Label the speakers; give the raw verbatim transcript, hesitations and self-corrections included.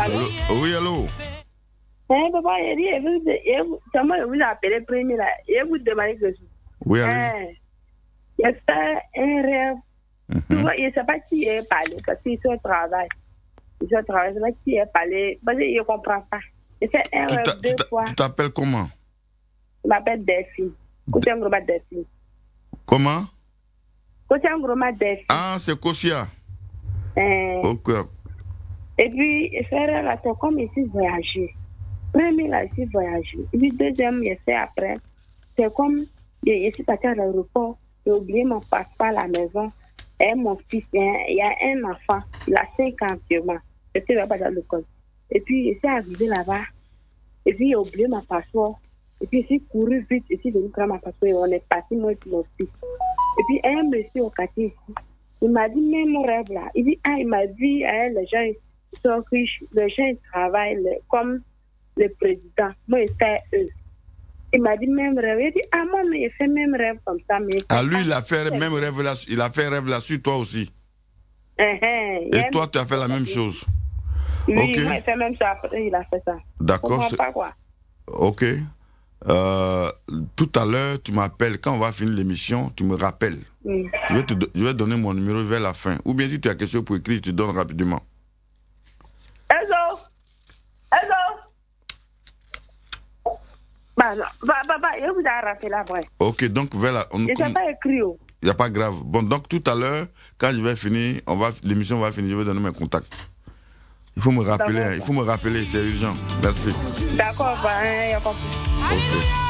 Speaker 1: Allô? Oui, allô?
Speaker 2: Eh, papa, il dit, vous, comment vous appelez premier là? Et vous demandez que je.
Speaker 1: Oui, allez.
Speaker 2: Il fait un rêve. Tu vois, il ne sait pas qui est parlé, parce qu'il se travaille. Il se travaille, il ne sait pas qui est parlé, parce qu'il ne comprend pas. Il fait un rêve deux fois.
Speaker 1: Tu t'appelles comment?
Speaker 2: Je m'appelle Delphine. Côté un gros mat Delphine.
Speaker 1: Comment?
Speaker 2: Côté un gros mat Delphine.
Speaker 1: Ah, c'est Kosia.
Speaker 2: Euh,
Speaker 1: ok.
Speaker 2: Et puis, il fait rêve là, c'est comme ici voyager. Premier là, ici voyager. Et puis, deuxième, il fait après. C'est comme, je suis parti à l'aéroport, j'ai oublié mon passeport à la maison. Et mon fils, il y a un enfant, il a cinq ans actuellement. Je suis là-bas dans l'école. Et puis, je suis arrivé là-bas. Et puis, j'ai oublié mon passeport. Et puis, je suis couru vite. Je suis venu prendre mon passeport et on est parti, moi et mon fils. Et puis, un monsieur au quartier ici, il m'a dit, même rêve là. Il dit, ah, il m'a dit, hein, les gens ils sont riches, les gens ils travaillent le, comme le président. Moi, j'étais eux. Il m'a dit même rêve. Il dit, ah, moi, mais il fait même rêve comme ça. Mais
Speaker 1: ah, lui, il a fait même rêve là, il a fait rêve là sur toi aussi.
Speaker 2: Uh -huh.
Speaker 1: Et toi, tu as fait la même chose.
Speaker 2: Oui,
Speaker 1: okay.
Speaker 2: Moi, il fait même ça. Après, il a fait ça.
Speaker 1: D'accord.
Speaker 2: Je comprends pas quoi.
Speaker 1: Ok. Euh, tout à l'heure, tu m'appelles. Quand on va finir l'émission, tu me rappelles. Mm. Je, vais te, je vais donner mon numéro vers la fin. Ou bien si tu as quelque chose pour écrire, tu donnes rapidement.
Speaker 2: Hello. Hello. Bah, non. Bah, bah, bah, je vous ai rappelé là, ouais.
Speaker 1: Ok, donc vers la... On,
Speaker 2: je n'ai pas écrit.
Speaker 1: Il n'y a pas grave. Bon, donc tout à l'heure, quand je vais finir, on va, l'émission va finir, je vais donner mes contacts. Il faut me rappeler, il faut me rappeler, c'est urgent. Merci.
Speaker 2: D'accord, bah, il n'y a pas de problème.
Speaker 1: Ok.